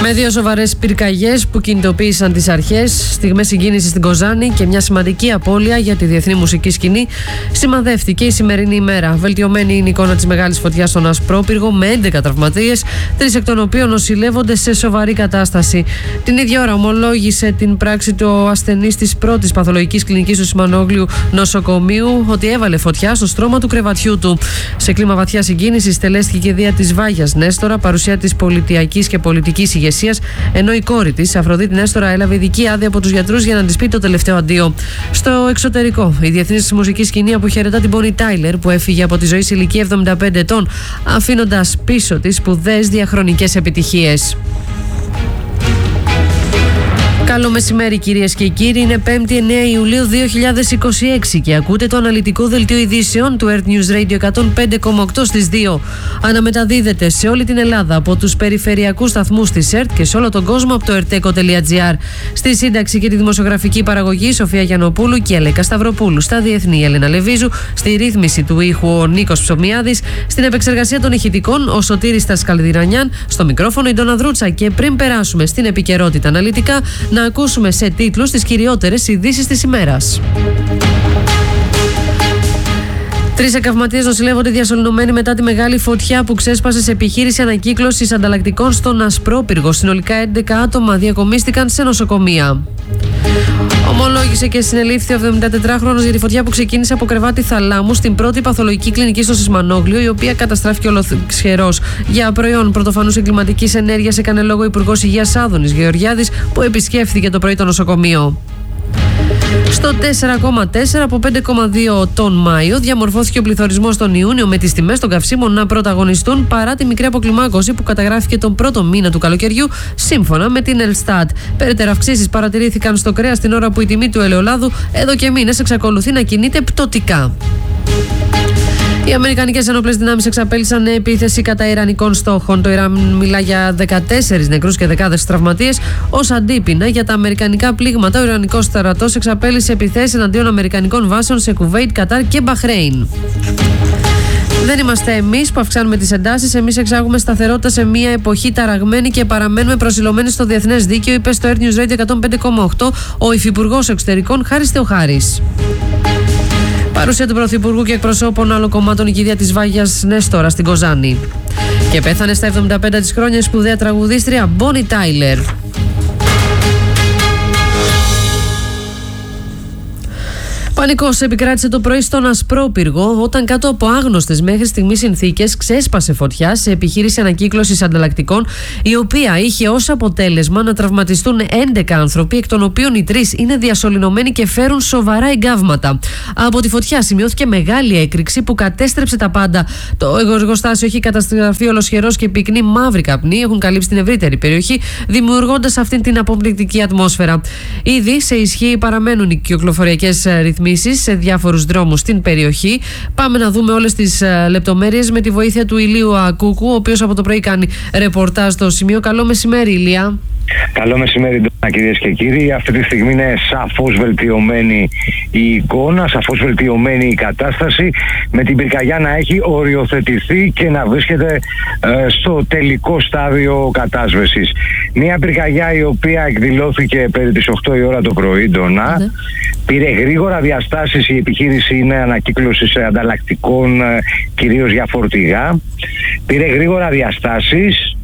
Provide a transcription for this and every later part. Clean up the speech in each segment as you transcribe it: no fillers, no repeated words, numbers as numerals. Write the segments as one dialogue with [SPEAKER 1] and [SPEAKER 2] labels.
[SPEAKER 1] Με δύο σοβαρές πυρκαγιές που κινητοποίησαν τις αρχές, στιγμές συγκίνησης στην Κοζάνη και μια σημαντική απώλεια για τη διεθνή μουσική σκηνή, σημαδεύτηκε η σημερινή ημέρα. Βελτιωμένη είναι η εικόνα της μεγάλης φωτιάς στον Ασπρόπυργο με 11 τραυματίες, 3 εκ των οποίων νοσηλεύονται σε σοβαρή κατάσταση. Την ίδια ώρα ομολόγησε την πράξη του ασθενής της πρώτης παθολογικής κλινικής του Σιμανόγλιου νοσοκομείου ότι έβαλε φωτιά στο στρώμα του κρεβατιού του. Σε κλίμα βαθιά συγκίνησης τελέστηκε και η δία της Βάγιας Νέστορα, παρουσία της πολιτιακής και πολιτικής ηγεσίας, ενώ η κόρη της, Αφροδίτη Νέστορα, έλαβε ειδική άδεια από τους γιατρούς για να της πει το τελευταίο αντίο. Στο εξωτερικό, η διεθνής μουσική σκηνή αποχαιρετά την Bonnie Tyler, που έφυγε από τη ζωή σε ηλικία 75 ετών, αφήνοντας πίσω της σπουδαίες διαχρονικές επιτυχίες. Καλό μεσημέρι κυρίες και κύριοι, είναι 5η 9 Ιουλίου 2026 και ακούτε το αναλυτικό δελτίο ειδήσεων του Earth News Radio 105,8 στις 2. Αναμεταδίδεται σε όλη την Ελλάδα από τους περιφερειακούς σταθμούς της ΕΡΤ και σε όλο τον κόσμο από το erteco.gr. Στη σύνταξη και τη δημοσιογραφική παραγωγή Σοφία Γιαννοπούλου και Ελέκα Σταυροπούλου. Στα διεθνή Έλενα Λεβίζου. Στη ρύθμιση του ήχου ο Νίκος Ψωμιάδης. Στην επεξεργασία των ηχητικών ο Σωτήρης Τασκαλδηρανιάν. Στο μικρόφωνο η Ντόνα Δρούτσα. Και πριν περάσουμε στην επικαιρότητα αναλυτικά, να ακούσουμε σε τίτλους τις κυριότερες ειδήσεις της ημέρας. 3 εκαυματίες νοσηλεύονται διασωληνωμένοι μετά τη μεγάλη φωτιά που ξέσπασε σε επιχείρηση ανακύκλωσης ανταλλακτικών στον Ασπρόπυργο. Συνολικά 11 άτομα διακομίστηκαν σε νοσοκομεία. Ομολόγησε και συνελήφθη ο 74χρονος για τη φωτιά που ξεκίνησε από κρεβάτι θαλάμου στην πρώτη παθολογική κλινική στο Σισμανόγλιο, η οποία καταστράφηκε ολοσχερός. Για προϊόν πρωτοφανούς εγκληματικής ενέργειας έκανε λόγο ο Υπουργός Υγείας Άδωνης Γεωργιάδης, που επισκέφθηκε το πρωί το νοσοκομείο. Στο 4,4 από 5,2 τον Μάιο διαμορφώθηκε ο πληθωρισμός τον Ιούνιο, με τις τιμές των καυσίμων να πρωταγωνιστούν παρά τη μικρή αποκλιμάκωση που καταγράφηκε τον πρώτο μήνα του καλοκαιριού, σύμφωνα με την Ελστάτ. Περαιτέρω αυξήσεις παρατηρήθηκαν στο κρέας την ώρα που η τιμή του ελαιολάδου εδώ και μήνες εξακολουθεί να κινείται πτωτικά. Οι Αμερικανικές ενόπλες δυνάμεις εξαπέλυσαν επίθεση κατά ιρανικών στόχων. Το Ιράν μιλά για 14 νεκρούς και δεκάδες τραυματίες. Ως αντίπεινα για τα αμερικανικά πλήγματα, ο Ιρανικός στρατός εξαπέλυσε επιθέσεις εναντίον αμερικανικών βάσεων σε Κουβέιτ, Κατάρ και Μπαχρέιν. Δεν είμαστε εμείς που αυξάνουμε τις εντάσεις. Εμείς εξάγουμε σταθερότητα σε μια εποχή ταραγμένη και παραμένουμε προσιλωμένοι στο διεθνές δίκαιο, είπε στο Earth News Radio 105,8 ο Υφυπουργός Εξωτερικών Χάρης Θεοχάρης. Παρουσία του Πρωθυπουργού και εκπροσώπων άλλων κομμάτων η κηδεία της Βάγιας Νέστορα στην Κοζάνη. Και πέθανε στα 75 της χρόνια η σπουδαία τραγουδίστρια Bonnie Tyler. Πανικός επικράτησε το πρωί στον Ασπρόπυργο όταν κάτω από άγνωστες μέχρι στιγμής συνθήκες ξέσπασε φωτιά σε επιχείρηση ανακύκλωσης ανταλλακτικών, η οποία είχε ως αποτέλεσμα να τραυματιστούν 11 άνθρωποι, εκ των οποίων οι 3 είναι διασωληνωμένοι και φέρουν σοβαρά εγκάβματα. Από τη φωτιά σημειώθηκε μεγάλη έκρηξη που κατέστρεψε τα πάντα. Το εργοστάσιο έχει καταστραφεί ολοσχερός και πυκνή μαύρη καπνοί έχουν καλύψει την ευρύτερη περιοχή, δημιουργώντας αυτήν την αποπληκτική ατμόσφαιρα. Ήδη σε ισχύ παραμένουν οι κυκλοφοριακές ρυθμίσεις σε διάφορους δρόμους στην περιοχή. Πάμε να δούμε όλες τις λεπτομέρειες με τη βοήθεια του Ηλίου Ακούκου, ο οποίος από το πρωί κάνει ρεπορτάζ στο σημείο. Καλό μεσημέρι, Ηλία.
[SPEAKER 2] Καλό μεσημέρι, κυρίες και κύριοι. Αυτή τη στιγμή είναι σαφώς βελτιωμένη η εικόνα, σαφώς βελτιωμένη η κατάσταση, με την πυρκαγιά να έχει οριοθετηθεί και να βρίσκεται στο τελικό στάδιο κατάσβεσης. Μια πυρκαγιά η οποία εκδηλώθηκε περί τις 8 η ώρα το πρωί, Ντόνα. Πήρε γρήγορα διαστάσεις, η επιχείρηση είναι ανακύκλωσης ανταλλακτικών, κυρίως για φορτηγά. Πήρε γρήγορα διαστάσεις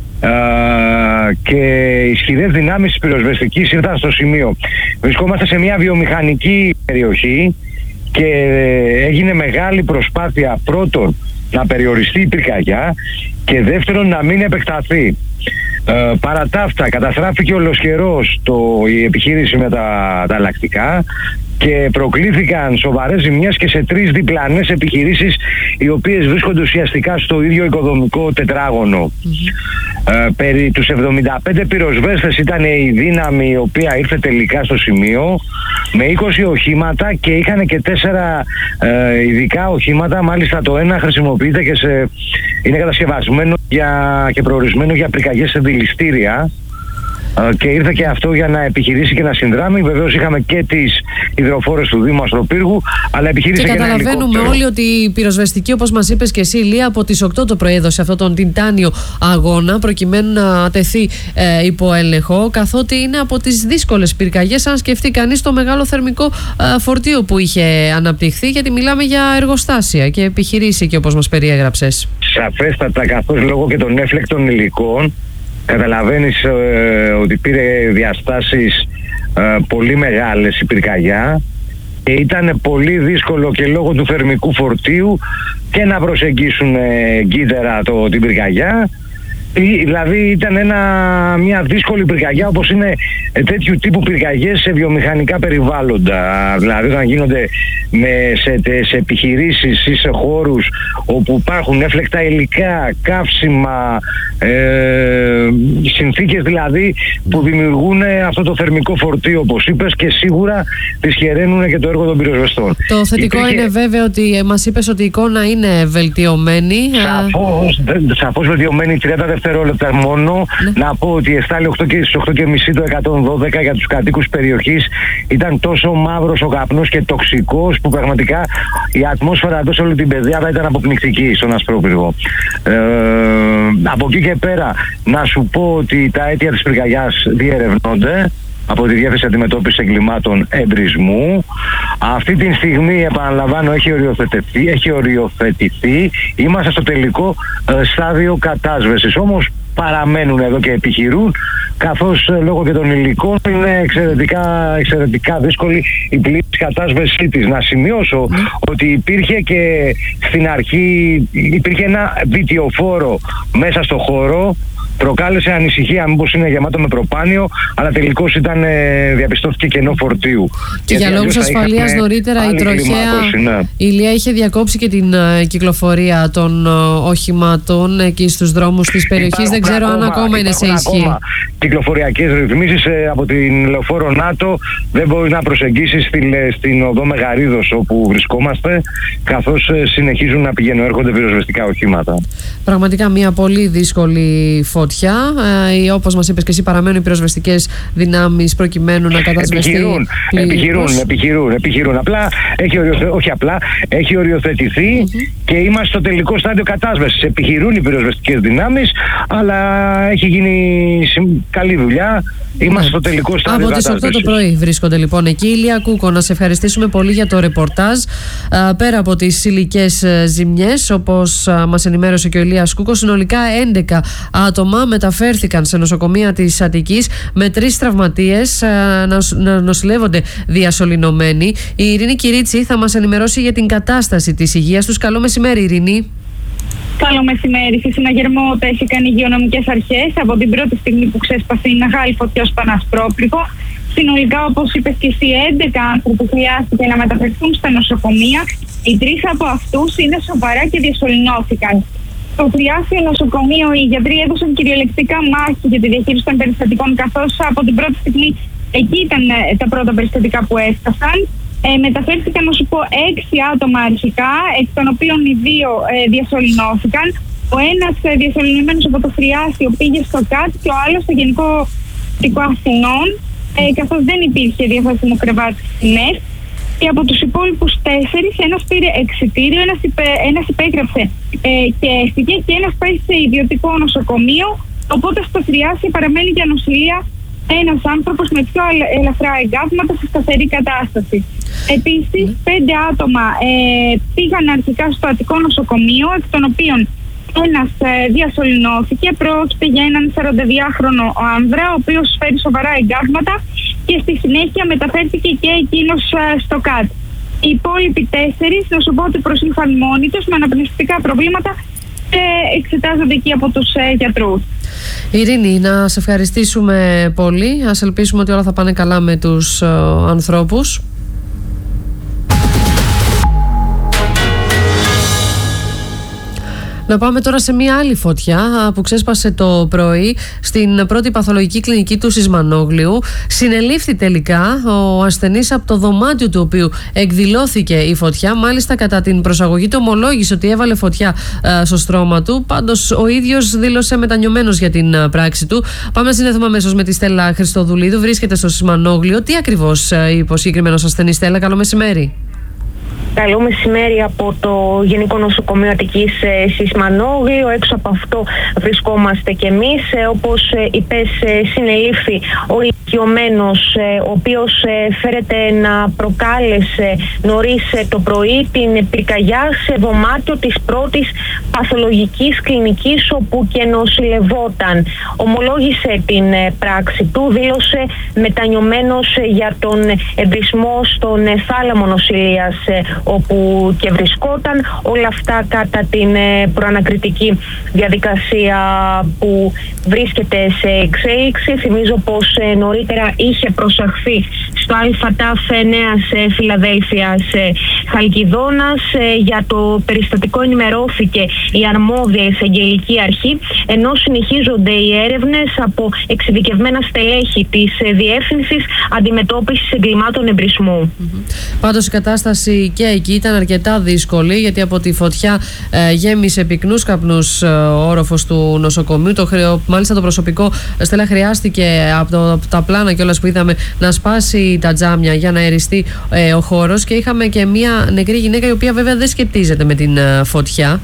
[SPEAKER 2] και ισχυρές δυνάμεις της πυροσβεστικής ήρθαν στο σημείο. Βρισκόμαστε σε μια βιομηχανική περιοχή και έγινε μεγάλη προσπάθεια, πρώτον να περιοριστεί η πυρκαγιά και δεύτερον να μην επεκταθεί. Παρά τα αυτά καταστράφηκε ολοσχερός η επιχείρηση με τα ανταλλακτικά και προκλήθηκαν σοβαρές ζημιές και σε 3 διπλανές επιχειρήσεις, οι οποίες βρίσκονται ουσιαστικά στο ίδιο οικοδομικό τετράγωνο. Περί τους 75 πυροσβέστες ήταν η δύναμη η οποία ήρθε τελικά στο σημείο με 20 οχήματα και είχαν και 4 ειδικά οχήματα. Μάλιστα το ένα χρησιμοποιείται και είναι κατασκευασμένο και προορισμένο για πυρκαγιές σε δηληστήρια. Και ήρθε και αυτό για να επιχειρήσει και να συνδράμει. Βεβαίως είχαμε και τις υδροφόρες του Δήμου Αστροπύργου, αλλά επιχείρησε και ένα ελικόπτερο.
[SPEAKER 1] Και καταλαβαίνουμε όλοι ότι η πυροσβεστική, όπως μας είπες και εσύ, Ηλία, από τις 8 το πρωί έδωσε αυτόν τον τιτάνιο αγώνα προκειμένου να τεθεί υπό έλεγχο, καθότι είναι από τις δύσκολες πυρκαγιές, αν σκεφτεί κανείς το μεγάλο θερμικό φορτίο που είχε αναπτυχθεί, γιατί μιλάμε για εργοστάσια και επιχειρήσει και όπως μας περιέγραψες.
[SPEAKER 2] Σαφέστατα, καθώς λόγω και των έφλεκτων υλικών καταλαβαίνεις ότι πήρε διαστάσεις πολύ μεγάλες η πυρκαγιά και ήταν πολύ δύσκολο και λόγω του θερμικού φορτίου και να προσεγγίσουν εγκύτερα την πυρκαγιά. Δηλαδή ήταν μια δύσκολη πυρκαγιά, όπως είναι τέτοιου τύπου πυρκαγιές σε βιομηχανικά περιβάλλοντα. Δηλαδή όταν γίνονται σε επιχειρήσεις ή σε χώρους όπου υπάρχουν έφλεκτα υλικά, καύσιμα, συνθήκες δηλαδή που δημιουργούν αυτό το θερμικό φορτίο, όπως είπες, και σίγουρα τις χαιραίνουν και το έργο των πυροσβεστών.
[SPEAKER 1] Το θετικό είναι βέβαια ότι μας είπες ότι η εικόνα είναι βελτιωμένη.
[SPEAKER 2] Σαφώς βελτιωμένη, 30 δευτερόλεπτα μόνο. Ναι. Να πω ότι εστάλει 8:30 το 112 για τους κατοίκους περιοχής. Ήταν τόσο μαύρος ο καπνός και τοξικός που πραγματικά η ατμόσφαιρα εδώ σε όλη την πεδιάδα ήταν αποπνικτική στον Ασπρόπυργο. Από εκεί και πέρα να σου πω ότι τα αίτια της πυρκαγιάς διερευνώνται από τη Διεύθυνση Αντιμετώπισης Εγκλημάτων Εμπρισμού. Αυτή τη στιγμή, επαναλαμβάνω, έχει οριοθετηθεί. Είμαστε στο τελικό στάδιο κατάσβεσης. Όμως παραμένουν εδώ και επιχειρούν, καθώς λόγω και των υλικών είναι εξαιρετικά δύσκολη η πλήρης κατάσβεσή της. Να σημειώσω ότι υπήρχε και στην αρχή ένα βιτιοφόρο μέσα στο χώρο. Προκάλεσε ανησυχία μήπως είναι γεμάτο με προπάνιο, αλλά τελικώς διαπιστώθηκε κενό φορτίου.
[SPEAKER 1] Και για λόγους ασφαλείας νωρίτερα η τροχέα Ηλία είχε διακόψει και την κυκλοφορία των οχημάτων εκεί στους δρόμους της περιοχής. Δεν ξέρω αν ακόμα είναι σε ισχύ.
[SPEAKER 2] Κυκλοφοριακές ρυθμίσεις από την λεωφόρο ΝΑΤΟ. Δεν μπορεί να προσεγγίσεις στην οδό Μεγαρίδος όπου βρισκόμαστε, καθώς συνεχίζουν να πηγαίνουν έρχονται πυροσβεστικά οχήματα.
[SPEAKER 1] Πραγματικά μια πολύ δύσκολη φωτιά. Όπως μας είπες και εσύ, παραμένουν οι πυροσβεστικές δυνάμεις προκειμένου να κατασβεστεί.
[SPEAKER 2] Επιχειρούν. Έχει οριοθετηθεί και είμαστε στο τελικό στάδιο κατάσβεσης. Επιχειρούν οι πυροσβεστικές δυνάμεις, αλλά έχει γίνει καλή δουλειά. Είμαστε στο τελικό στάδιο κατάσβεσης.
[SPEAKER 1] Από τις 8 το πρωί βρίσκονται λοιπόν εκεί. Ηλία Κούκο, να σε ευχαριστήσουμε πολύ για το ρεπορτάζ. Πέρα από τις υλικές ζημιές, όπως μας ενημέρωσε και ο Ηλίας Κούκος, συνολικά 11 άτομα μεταφέρθηκαν σε νοσοκομεία της Αττικής με 3 τραυματίες να νοσηλεύονται διασωληνωμένοι. Η Ειρήνη Κυρίτσι θα μας ενημερώσει για την κατάσταση της υγείας τους. Καλό μεσημέρι, Ειρήνη.
[SPEAKER 3] Καλό μεσημέρι. Σε συναγερμό τέθηκαν οι υγειονομικές αρχές από την πρώτη στιγμή που ξέσπασε η μεγάλη φωτιά στο Πανασπρόπυργο. Συνολικά, όπως είπες και εσύ, 11 άνθρωποι χρειάστηκε να μεταφερθούν στα νοσοκομεία. Οι 3 από αυτούς είναι σοβαρά και διασωληνώθηκαν. Στο Θριάσιο νοσοκομείο οι γιατροί έδωσαν κυριολεκτικά μάχη για τη διαχείριση των περιστατικών, καθώς από την πρώτη στιγμή εκεί ήταν τα πρώτα περιστατικά που έφτασαν. Μεταφέρθηκαν, να σου πω, 6 άτομα αρχικά, εκ των οποίων οι 2 διασωληνώθηκαν. Ο ένας διασωληνωμένος από το Θριάσιο πήγε στο ΚΑΤ και ο άλλος στο Γενικό Αστικό Αθηνών, καθώς δεν υπήρχε διαθέσιμο κρεβάτι στην ΕΡΤ. Και από τους υπόλοιπους 4, ένας πήρε εξιτήριο, ένας υπέγραψε και έφυγε και ένας πάει σε ιδιωτικό νοσοκομείο. Οπότε στο Θριάσιο παραμένει για νοσηλεία ένας άνθρωπος με πιο ελαφρά εγκάβματα σε σταθερή κατάσταση. Επίσης, 5 άτομα πήγαν αρχικά στο Αττικό νοσοκομείο, εκ των οποίων ένας διασωληνώθηκε. Πρόκειται για έναν 42χρονο άνδρα, ο οποίος φέρει σοβαρά εγκάβματα και στη συνέχεια μεταφέρθηκε και εκείνος στο ΚΑΤ. Οι υπόλοιποι 4, να σου πω ότι προσήλθαν μόνοι τους με αναπνευστικά προβλήματα και εξετάζονται εκεί από τους γιατρούς.
[SPEAKER 1] Ειρήνη, να σε ευχαριστήσουμε πολύ. Ας ελπίσουμε ότι όλα θα πάνε καλά με τους ανθρώπους. Να Να πάμε τώρα σε μια άλλη φωτιά που ξέσπασε το πρωί στην πρώτη παθολογική κλινική του Σισμανόγλειου. Συνελήφθη τελικά ο ασθενής από το δωμάτιο του οποίου εκδηλώθηκε η φωτιά. Μάλιστα, κατά την προσαγωγή του ομολόγησε ότι έβαλε φωτιά στο στρώμα του. Πάντως ο ίδιος δήλωσε μετανιωμένος για την πράξη του. Πάμε να συνδεθούμε αμέσως με τη Στέλλα Χριστοδουλίδου. Βρίσκεται στο Σισμανόγλειο. Τι ακριβώς είπε ο συγκεκριμένος ασθενής? Στέλλα, καλό μεσημέρι.
[SPEAKER 4] Καλό μεσημέρι από το Γενικό Νοσοκομείο Αττικής Σισμανόγλειο. Έξω από αυτό βρισκόμαστε κι εμείς. Όπως είπες, συνελήφθη ο ηλικιωμένος, ο οποίος φέρεται να προκάλεσε νωρίς το πρωί την πυρκαγιά σε δωμάτιο της πρώτης παθολογικής κλινικής όπου και νοσηλευόταν. Ομολόγησε την πράξη του, δήλωσε μετανιωμένος για τον εμπρισμό στον θάλαμο νοσηλείας όπου και βρισκόταν. Όλα αυτά κατά την προανακριτική διαδικασία που βρίσκεται σε εξέλιξη. Θυμίζω πως νωρίτερα είχε προσαχθεί στο ΑΤΑΦ Νέας Φιλαδέλφειας Χαλκιδόνας. Για το περιστατικό ενημερώθηκε η αρμόδια εισαγγελική αρχή, ενώ συνεχίζονται οι έρευνες από εξειδικευμένα στελέχη της Διεύθυνσης Αντιμετώπισης Εγκλημάτων Εμπρισμού.
[SPEAKER 1] Πάντως η κατάσταση και εκεί ήταν αρκετά δύσκολη, γιατί από τη φωτιά γέμισε πυκνούς καπνούς ο όροφος του νοσοκομείου. Μάλιστα το προσωπικό, Στέλλα, χρειάστηκε από τα πλάνα κιόλας που είδαμε να σπάσει τα τζάμια για να αεριστεί ο χώρος, και είχαμε και μια νεκρή γυναίκα η οποία βέβαια δεν σχετίζεται με την φωτιά.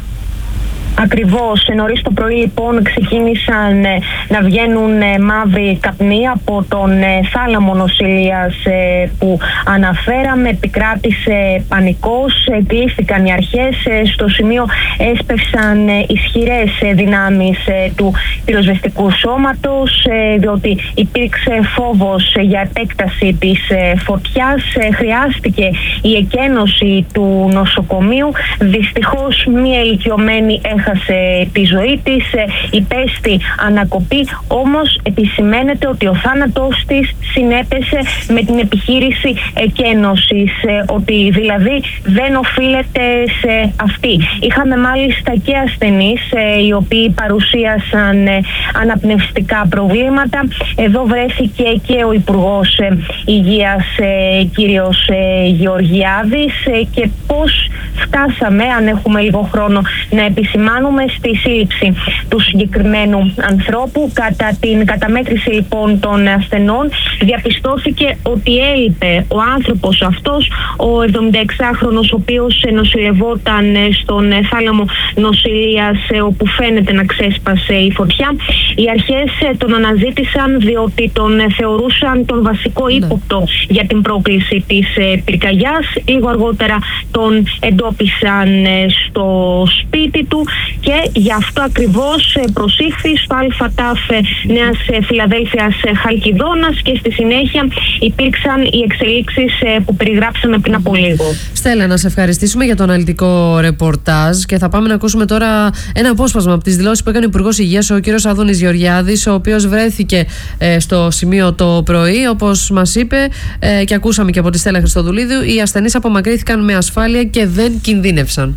[SPEAKER 4] Ακριβώς, νωρίς το πρωί λοιπόν ξεκίνησαν να βγαίνουν μαύροι καπνοί από τον θάλαμο νοσηλείας που αναφέραμε. Επικράτησε πανικός, κλείστηκαν οι αρχές. Στο σημείο έσπευσαν ισχυρές δυνάμεις του πυροσβεστικού σώματος, διότι υπήρξε φόβος για επέκταση της φωτιάς. Χρειάστηκε η εκένωση του νοσοκομείου. Δυστυχώς μία ηλικιωμένη έχασε τη ζωή της, υπέστη ανακοπή, όμως επισημαίνεται ότι ο θάνατός της συνέπεσε με την επιχείρηση εκένωσης, ότι δηλαδή δεν οφείλεται σε αυτή. Είχαμε μάλιστα και ασθενείς οι οποίοι παρουσίασαν αναπνευστικά προβλήματα. Εδώ βρέθηκε και ο Υπουργός Υγείας κύριος Γεωργιάδης, και πώς φτάσαμε, αν έχουμε λίγο χρόνο να επισημάνουμε, στη σύλληψη του συγκεκριμένου ανθρώπου. Κατά την καταμέτρηση λοιπόν των ασθενών διαπιστώθηκε ότι έλειπε ο άνθρωπος αυτός, ο 76χρονος, ο οποίος νοσηλευόταν στον θάλαμο νοσηλείας όπου φαίνεται να ξέσπασε η φωτιά. Οι αρχές τον αναζήτησαν διότι τον θεωρούσαν τον βασικό ύποπτο για την πρόκληση της πυρκαγιάς. Λίγο αργότερα τον εντόπισαν στο σπίτι του και γι' αυτό ακριβώς προσήχθη στο ΑΤΑΦ Νέας Φιλαδέλφειας Χαλκιδόνας, και στη συνέχεια υπήρξαν οι εξελίξεις που περιγράψαμε πριν από λίγο.
[SPEAKER 1] Στέλλα, να σε ευχαριστήσουμε για το αναλυτικό ρεπορτάζ, και θα πάμε να ακούσουμε τώρα ένα απόσπασμα από τις δηλώσεις που έκανε ο Υπουργός Υγείας, ο κ. Άδωνης Γεωργιάδης, ο οποίος βρέθηκε στο σημείο το πρωί. Όπως μας είπε και ακούσαμε και από τη Στέλλα Χριστοδουλίδου, οι ασθενείς απομακρύνθηκαν με ασφάλεια και δεν κινδύνευσαν.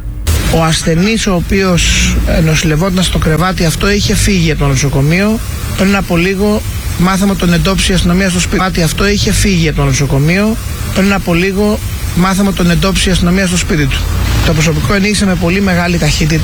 [SPEAKER 5] Ο ασθενής ο οποίος νοσηλευόταν στο κρεβάτι αυτό είχε φύγει από το νοσοκομείο. Πριν από λίγο μάθαμε τον εντόπισε η αστυνομία στο σπίτι. Αυτό είχε φύγει από το νοσοκομείο. Πριν από λίγο μάθαμε τον εντόπισε η αστυνομία στο σπίτι του. Το προσωπικό ενήργησε με πολύ μεγάλη ταχύτητα.